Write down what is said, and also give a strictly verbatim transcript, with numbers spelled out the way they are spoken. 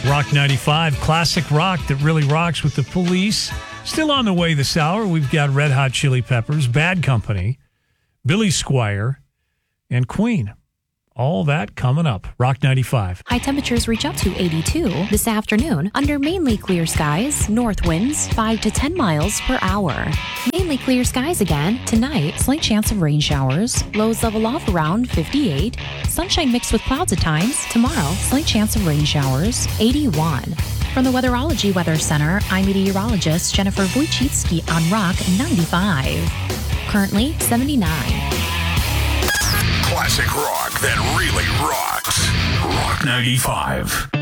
Rock ninety-five, classic rock that really rocks with the Police. Still on the way this hour, we've got Red Hot Chili Peppers, Bad Company, Billy Squier, and Queen. All that coming up. Rock ninety-five. High temperatures reach up to eighty-two this afternoon under mainly clear skies, north winds five to ten miles per hour. Mainly clear skies again. Tonight, slight chance of rain showers. Lows level off around fifty-eight. Sunshine mixed with clouds at times. Tomorrow, slight chance of rain showers. eighty-one. From the Weatherology Weather Center, I'm meteorologist Jennifer Wojcicki on Rock ninety-five. Currently, seventy-nine. Classic rock that really rocks. Rock ninety-five.